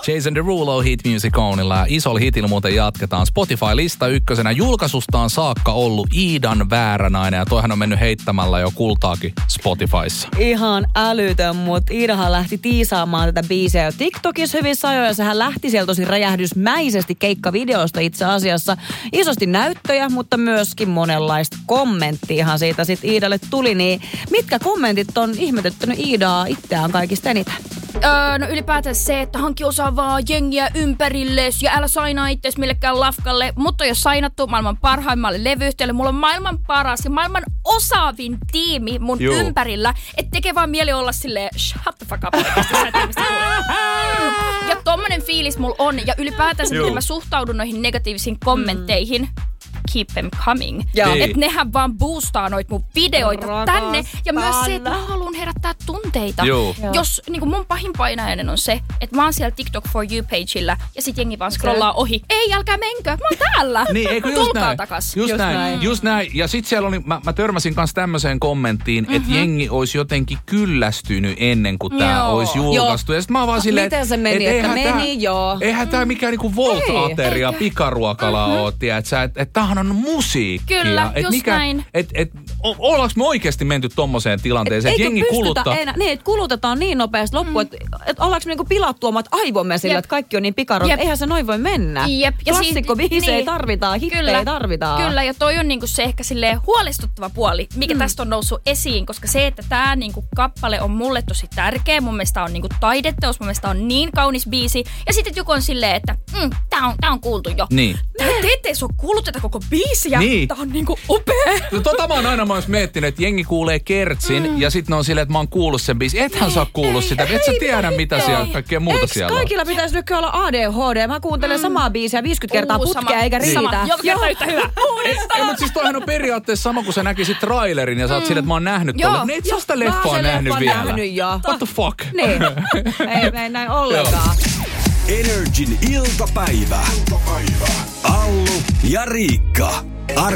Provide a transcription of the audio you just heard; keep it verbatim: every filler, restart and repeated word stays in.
Jason Derulo Hit Music Onilla ja isolla hitillä muuten jatketaan. Spotify-lista ykkösenä julkaisustaan saakka ollut Iidan Vääränainen ja toihan on mennyt heittämällä jo kultaakin Spotifyssa. Ihan älytön, mutta Iidahan lähti tiisaamaan tätä biisiä jo TikTokissa hyvissä ajoin ja sehän lähti siellä tosi räjähdysmäisesti keikkavideosta itse asiassa. Isosti näyttöjä, mutta myöskin monenlaista kommenttiahan siitä sitten Iidalle tuli. Niin mitkä kommentit on ihmetyttänyt Iidaa itseään kaikista eniten? Öö, no ylipäätään se, että hankki osaavaa jengiä ympärilles ja älä sainaa itseäsi millekään lafkalle. Mutta jos sainattu maailman parhaimmalle levyyhtiölle, mulla on maailman paras ja maailman osaavin tiimi mun Juu. ympärillä. Että tekee vaan mieli olla silleen, shut the fuck up. Ja tommonen fiilis mulla on ja ylipäätään se, miten mä suhtaudun noihin negatiivisiin kommentteihin. Mm. Keep them coming. Että nehän vaan boostaa noit mun videoita Rakastan. tänne. Ja myös se, että mä haluan herättää tunteita. Joo. Jos niin mun pahin painajainen on se, että mä oon siellä TikTok for you-pageillä ja sit jengi vaan scrollaa ohi. Ei, älkää menkö, mä oon täällä. Niin, eikö just Tulkaa näin. takas. Just, just näin. näin. Just näin. Ja sit siellä oli, mä, mä törmäsin kanssa tämmöiseen kommenttiin, mm-hmm. että jengi olisi jotenkin kyllästynyt ennen kuin tää joo. olisi julkaistu. Joo. Ja sit mä oon vaan silleen, miten se meni, et että meni, tää, joo. Eihän tää mikään niinku Volt-ateria pikaruokala mm-hmm. oo, tiedätkö, että et tämähän on musiikkia. Kyllä, et just mikä, näin. Et, et, o, ollaanko me oikeasti menty tommoseen tilanteeseen, että jengi kuluttaa? Enää, niin, että kulutetaan niin nopeasti loppuun, mm. että et ollaanko me niinku pilattu omat aivomme sillä, että kaikki on niin pikaruokkaa. Eihän se noin voi mennä. Jep. Klassikkobiisejä niin. tarvitaan, hittejä tarvitaan. Kyllä, ja toi on niinku se ehkä silleen huolestuttava puoli, mikä mm. tästä on noussut esiin, koska se, että tää niinku kappale on mulle tosi tärkeä, mun mielestä on niinku taideteos, mun mielestä on niin kaunis biisi, ja sitten joku on silleen, että mm, tää, on, tää on kuultu jo. Niin. Te ette edes ole kuullut tätä koko biisiä, niin. Tää on niinku upea. No, tota mä oon aina mä oon miettinyt, että jengi kuulee Kertsin mm. ja sit ne on silleen, että mä oon kuullut sen biisin. Ethän sä oo kuullut ei, sitä, et sä tiedä ei, mitä ei. siellä kaikkea muuta Eiks siellä kaikilla on. pitäisi nyt olla A D H D? Mä kuuntelen mm. samaa biisiä viisikymmentä kertaa Uu, putkea, sama. eikä riitä. Sama. Joka kerta yhtä hyvä. Uudestaan. Ei, mutta siis toihan on periaatteessa sama, kun sä näkisit trailerin ja sä oot mm. silleen, että mä oon nähnyt tolle. Ne et sä sitä leffaa nähnyt vielä. Nähnyt jo. What the fuck? Niin. ei, ei näin ollenkaan. Energin iltapäivä. Allu ja Riikka.